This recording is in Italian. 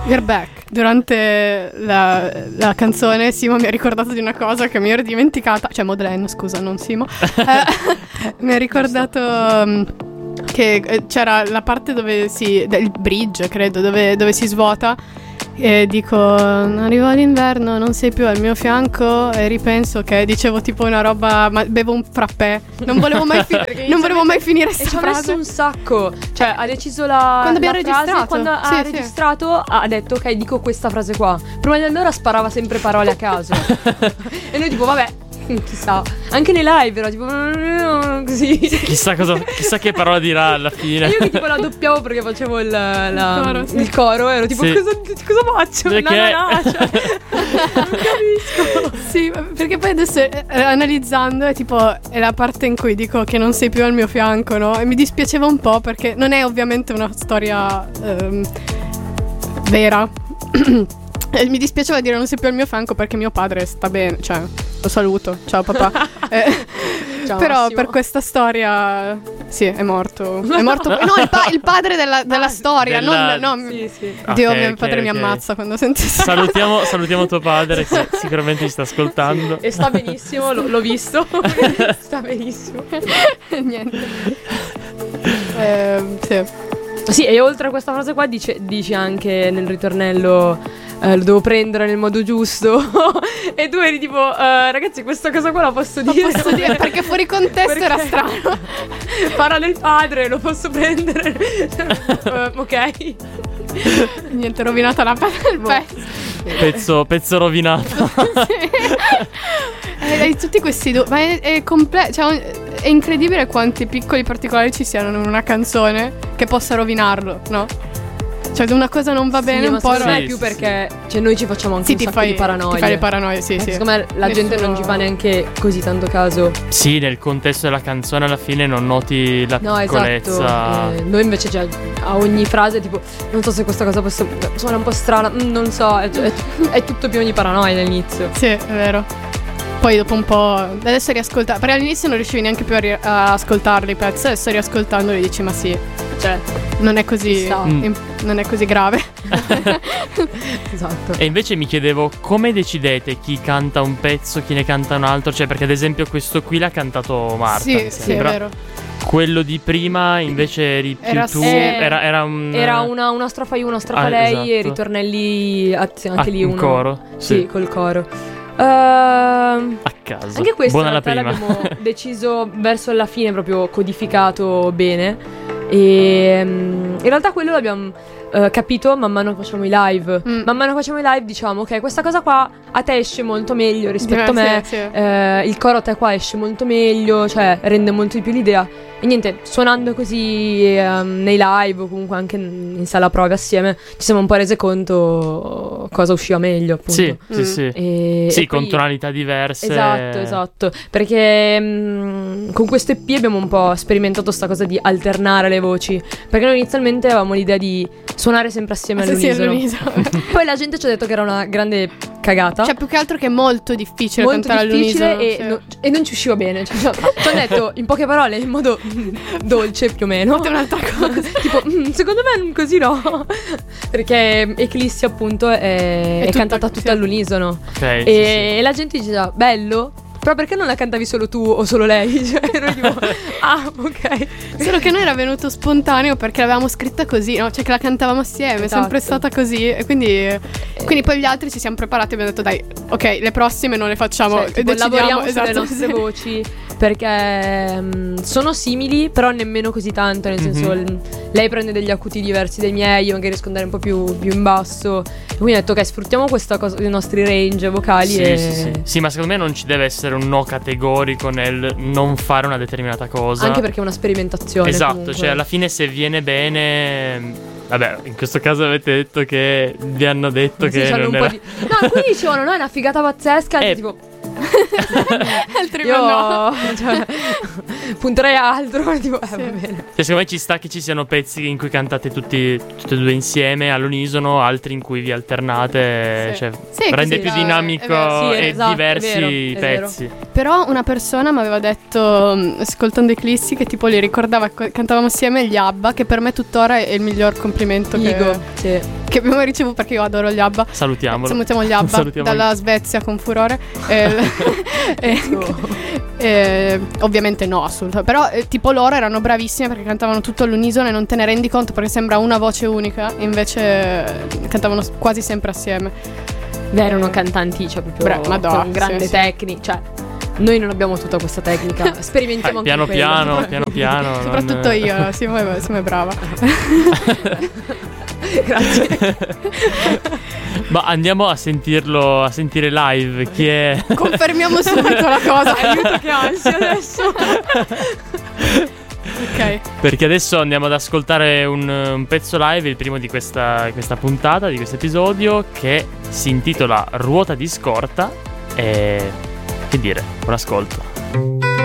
We're back. Durante la canzone Simo mi ha ricordato di una cosa che mi ero dimenticata. Cioè Madeleine, scusa, non Simo. Mi ha ricordato che c'era la parte dove del bridge, credo, dove si svuota. E dico, arriva l'inverno, non sei più al mio fianco. E ripenso che dicevo tipo una roba, ma bevo un frappè. Non volevo mai finire sta frase. E ci ha messo un sacco. Cioè ha deciso quando abbiamo frase, registrato. Quando ha registrato ha detto ok, dico questa frase qua. Prima di allora sparava sempre parole a caso. E noi tipo vabbè, chissà. Anche nei live era tipo così. Chissà che parola dirà alla fine. Io che tipo la doppiavo perché facevo il coro. Ero tipo cosa faccio? Perché? No, cioè, non capisco. Sì, perché poi adesso analizzando è la parte in cui dico che non sei più al mio fianco, no? E mi dispiaceva un po' perché non è ovviamente una storia vera. E mi dispiaceva dire non sei più al mio fianco perché mio padre sta bene, cioè lo saluto, ciao papà. Ciao, però Massimo. per questa storia sì, è morto. No, il padre della storia, non Sì. Dio, Ok, mio padre mi ok. ammazza quando sente. Salutiamo tuo padre che sicuramente ci sta ascoltando. E sta benissimo, l'ho visto. Sta benissimo. Niente. Sì. Sì, e oltre a questa frase qua dice anche nel ritornello lo devo prendere nel modo giusto. E tu eri tipo ragazzi, questa cosa qua la posso dire? Posso dire perché fuori contesto era strano. Parla del padre, lo posso prendere. Ok. Niente, rovinata la pezzo. Pezzo rovinato. Hai tutti questi ma è è incredibile quanti piccoli particolari ci siano in una canzone che possa rovinarlo, no? Cioè una cosa non va bene, un po' non è più perché cioè noi ci facciamo anche un sacco di paranoia. Ti fai le paranoie, sì. Secondo me la gente non ci fa neanche così tanto caso. Sì, nel contesto della canzone alla fine non noti la piccolezza. Esatto. Noi invece a ogni frase tipo non so se questa cosa suona un po' strana, non so, è tutto pieno di paranoia all'inizio. Sì, è vero. Poi dopo un po' adesso riascolta, perché all'inizio non riuscivi neanche più a ascoltarli i pezzi. Adesso riascoltandoli dici ma sì, cioè non è così non è così grave. Esatto. E invece mi chiedevo come decidete chi canta un pezzo, chi ne canta un altro. Cioè perché ad esempio questo qui l'ha cantato Marta. Sì, è vero. Quello di prima invece eri più tu. Era una strofa io, una strofa lei, esatto. e ritornelli anche lì un coro. Sì, col coro. A caso. Anche questo buona in la realtà prima. l'abbiamo deciso verso la fine, proprio codificato bene. E in realtà quello l'abbiamo capito man mano che facciamo i live. Man mano che facciamo i live diciamo ok, questa cosa qua a te esce molto meglio rispetto a me. Sì. Il coro a te qua esce molto meglio, cioè rende molto di più l'idea. E niente, suonando così nei live o comunque anche in sala prove assieme ci siamo un po' rese conto cosa usciva meglio, appunto. Sì. E con poi, tonalità diverse. Esatto. Perché con questo EP abbiamo un po' sperimentato sta cosa di alternare le voci. Perché noi inizialmente avevamo l'idea di suonare sempre assieme all'unisono. Poi la gente ci ha detto che era una grande cagata. Cioè più che altro che è molto difficile cantare all'unisono. E non ci usciva bene. Ci hanno detto in poche parole, in modo dolce più o meno. È un'altra cosa. Tipo secondo me così no. Perché Eclissi appunto è cantata tutta all'unisono. Okay, e la gente diceva bello. Però perché non la cantavi solo tu o solo lei? Cioè, noi tipo, ok. Solo che noi era venuto spontaneo perché l'avevamo scritta così, no? Cioè che la cantavamo assieme, è sempre stata così. E quindi poi gli altri ci siamo preparati e abbiamo detto dai, ok, le prossime non le facciamo. Cioè, tipo, lavoriamo sulle nostre voci. Perché sono simili, però nemmeno così tanto. Nel senso, lei prende degli acuti diversi dai miei, io magari riesco ad andare un po' più in basso. E quindi ho detto, ok, sfruttiamo questa cosa, i nostri range vocali. Sì, ma secondo me non ci deve essere un no categorico nel non fare una determinata cosa. Anche perché è una sperimentazione. Esatto, comunque. cioè alla fine se viene bene. Vabbè, in questo caso avete detto che vi hanno detto che non era... No, alcuni dicevano, no, è una figata pazzesca. Tipo altri io no. Cioè, punterei a altro. Tipo, va bene. Cioè, secondo me ci sta che ci siano pezzi in cui cantate tutte e due insieme all'unisono, altri in cui vi alternate. Cioè, rende più dinamico e esatto, diversi è vero, i pezzi. però una persona mi aveva detto, ascoltando Eclissi, che tipo li ricordava, cantavamo assieme gli ABBA, che per me tuttora è il miglior complimento che abbiamo ricevuto, perché io adoro gli ABBA. Salutiamolo. Salutiamo gli ABBA dalla Svezia con furore. Ovviamente no, assolutamente. Però tipo loro erano bravissime perché cantavano tutto all'unisono e non te ne rendi conto perché sembra una voce unica, invece cantavano quasi sempre assieme. Beh, erano cantanti, cioè proprio con grande tecnica, cioè noi non abbiamo tutta questa tecnica, sperimentiamo anche piano piano. Soprattutto io, Simo è brava. Grazie. Ma andiamo a sentire live. Chi è? Confermiamo subito la cosa. Aiuto, che ansia adesso. Ok. Perché adesso andiamo ad ascoltare un pezzo live, il primo di questa puntata, di questo episodio, che si intitola Ruota di scorta. E che dire, buon ascolto.